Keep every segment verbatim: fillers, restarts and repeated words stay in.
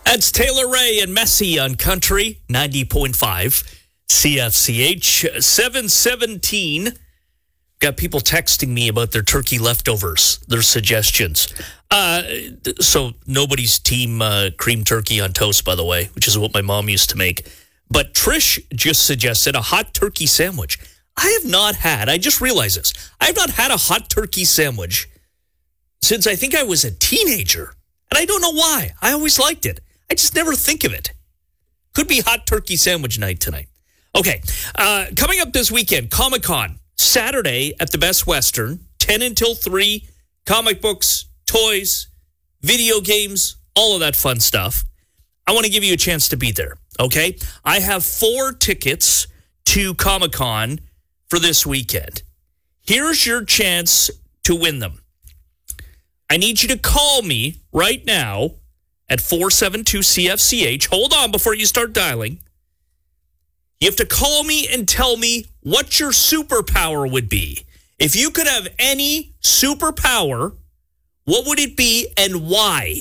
That's Taylor Ray and Messi on Country ninety point five C F C H. seven seventeen. Got people texting me about their turkey leftovers, their suggestions. Uh, so nobody's team uh, cream turkey on toast, by the way, which is what my mom used to make. But Trish just suggested a hot turkey sandwich. I have not had, I just realized this, I have not had a hot turkey sandwich since I think I was a teenager. And I don't know why. I always liked it. I just never think of it. Could be hot turkey sandwich night tonight. Okay, uh, coming up this weekend, Comic-Con. Saturday at the Best Western, ten until three, comic books, toys, video games, all of that fun stuff. I want to give you a chance to be there, okay? I have four tickets to Comic-Con for this weekend. Here's your chance to win them. I need you to call me right now at four seven two C F C H. Hold on before you start dialing. You have to call me and tell me what your superpower would be. If you could have any superpower, what would it be and why?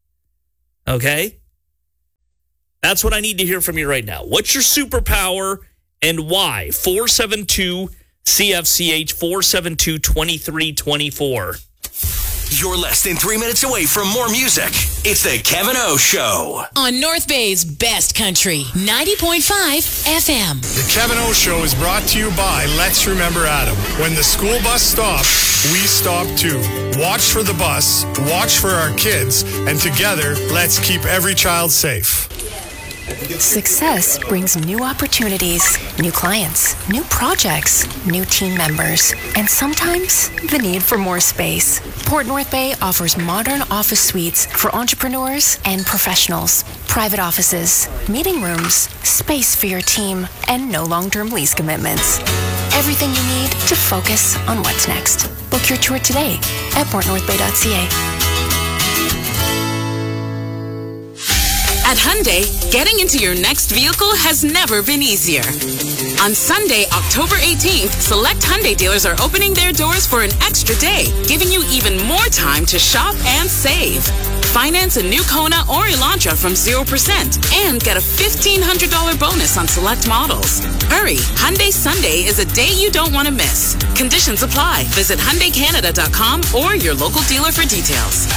Okay? That's what I need to hear from you right now. What's your superpower and why? four seven two C F C H, four seven two, two three two four. You're less than three minutes away from more music. It's the Kevin O Show. On North Bay's best country, ninety point five F M. The Kevin O Show is brought to you by Let's Remember Adam. When the school bus stops, we stop too. Watch for the bus, watch for our kids, and together, let's keep every child safe. Success brings new opportunities, new clients, new projects, new team members, and sometimes the need for more space. Port North Bay offers modern office suites for entrepreneurs and professionals, private offices, meeting rooms, space for your team, and no long-term lease commitments. Everything you need to focus on what's next. Book your tour today at port north bay dot c a. At Hyundai, getting into your next vehicle has never been easier. On Sunday, October eighteenth, select Hyundai dealers are opening their doors for an extra day, giving you even more time to shop and save. Finance a new Kona or Elantra from zero percent and get a fifteen hundred dollars bonus on select models. Hurry, Hyundai Sunday is a day you don't want to miss. Conditions apply. Visit Hyundai Canada dot com or your local dealer for details.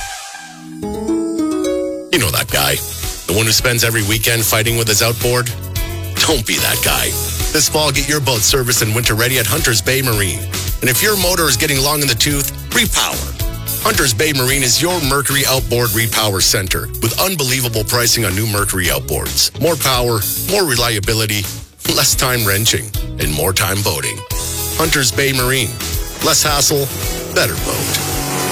You know that guy. The one who spends every weekend fighting with his outboard? Don't be that guy. This fall, get your boat serviced and winter ready at Hunters Bay Marine. And if your motor is getting long in the tooth, repower. Hunters Bay Marine is your Mercury Outboard Repower Center with unbelievable pricing on new Mercury outboards. More power, more reliability, less time wrenching, and more time boating. Hunters Bay Marine. Less hassle, better boat.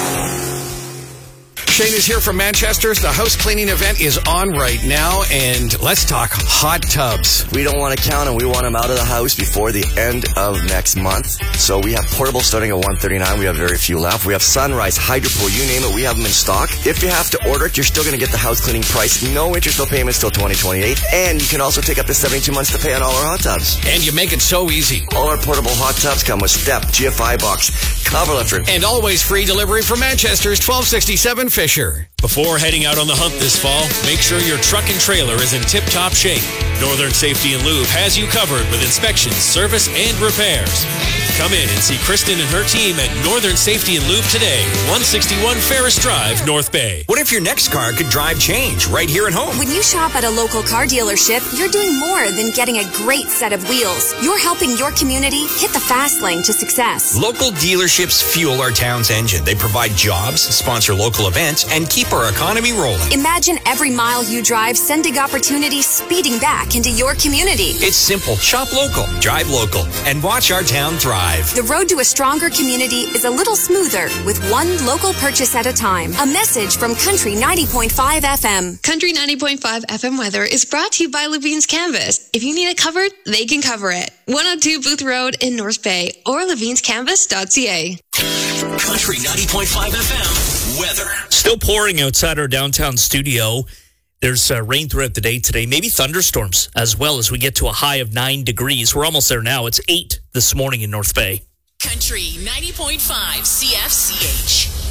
Shane is here from Manchester's. The house cleaning event is on right now, and let's talk hot tubs. We don't want to count them. We want them out of the house before the end of next month. So we have portable starting at one thirty-nine. We have very few left. We have Sunrise, Hydropool, you name it. We have them in stock. If you have to order it, you're still going to get the house cleaning price. No interest, no payments till twenty twenty-eight. And you can also take up to seventy-two months to pay on all our hot tubs. And you make it so easy. All our portable hot tubs come with step, G F I box, cover lifter. And always free delivery from Manchester's, twelve sixty-seven Fisher. Before heading out on the hunt this fall, make sure your truck and trailer is in tip-top shape. Northern Safety and Lube has you covered with inspections, service, and repairs. Come in and see Kristen and her team at Northern Safety and Lube today, one sixty-one Ferris Drive, North Bay. What if your next car could drive change right here at home? When you shop at a local car dealership, you're doing more than getting a great set of wheels. You're helping your community hit the fast lane to success. Local dealerships fuel our town's engine. They provide jobs, sponsor local events, and keep our economy rolling. Imagine every mile you drive sending opportunities speeding back into your community. It's simple. Shop local, drive local, and watch our town thrive. The road to a stronger community is a little smoother with one local purchase at a time. A message from Country ninety point five F M. Country ninety point five F M weather is brought to you by Levine's Canvas. If you need it covered, they can cover it. one oh two Booth Road in North Bay or levine's canvas dot c a. Country ninety point five F M weather. Still pouring outside our downtown studio. There's uh, rain throughout the day today, maybe thunderstorms as well as we get to a high of nine degrees. We're almost there now. It's eight this morning in North Bay. Country ninety point five C F C H.